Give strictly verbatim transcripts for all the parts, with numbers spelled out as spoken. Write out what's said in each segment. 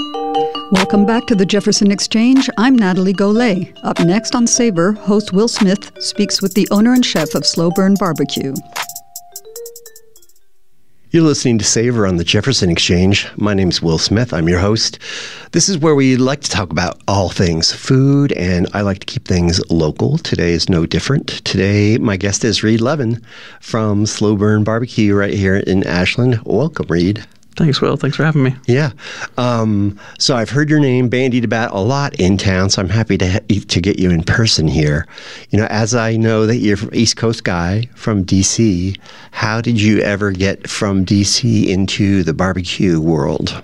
Welcome back to the Jefferson Exchange. I'm Natalie Golay. Up next on Savor, host Will Smith speaks with the owner and chef of Slow Burn Barbecue. You're listening to Savor on the Jefferson Exchange. My name's Will Smith. I'm your host. This is where we like to talk about all things food, and I like to keep things local. Today is no different. Today, my guest is Reed Levin from Slow Burn Barbecue right here in Ashland. Welcome, Reed. Thanks, Will. Thanks for having me. Yeah. Um, so I've heard your name bandied about a lot in town, so I'm happy to ha- to get you in person here. You know, as I know that you're an East Coast guy from D C, how did you ever get from D C into the barbecue world?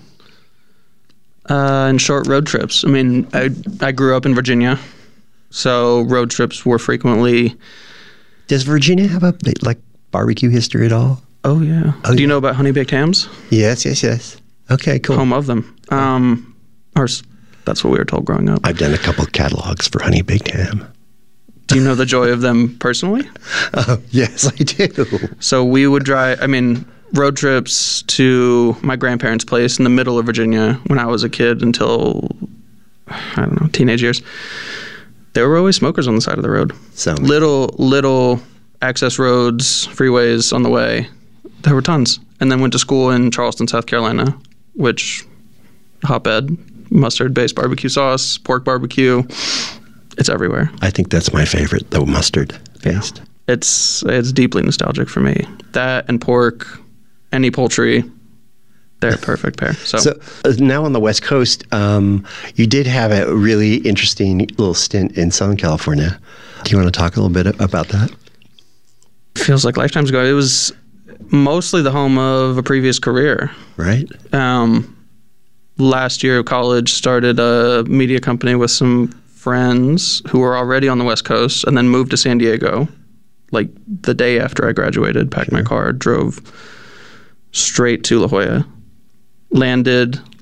Uh, and short road trips. I mean, I I grew up in Virginia, so road trips were frequently. Does Virginia have a like barbecue history at all? Oh, yeah. Oh, Do you yeah. know about honey baked hams? Yes, yes, yes. Okay, cool. Home of them. Um, or s- that's what we were told growing up. I've done a couple of catalogs for honey baked ham. Do you know the joy of them personally? Oh, yes, I do. So we would drive, I mean, road trips to my grandparents' place in the middle of Virginia when I was a kid until, I don't know, teenage years. There were always smokers on the side of the road. So Little, little access roads, freeways on the way. There were tons. And then went to school in Charleston, South Carolina, which hotbed, mustard-based barbecue sauce, pork barbecue. It's everywhere. I think that's my favorite, the mustard based. Yeah. It's it's deeply nostalgic for me. That and pork, any poultry, they're a perfect pair. So, So uh, now on the West Coast, um, you did have a really interesting little stint in Southern California. Do you want to talk a little bit about that? feels like lifetimes ago. It was mostly the home of a previous career. Right. Um, last year of college, started a media company with some friends who were already on the West Coast, and then moved to San Diego like the day after I graduated, packed Sure. my car, drove straight to La Jolla, landed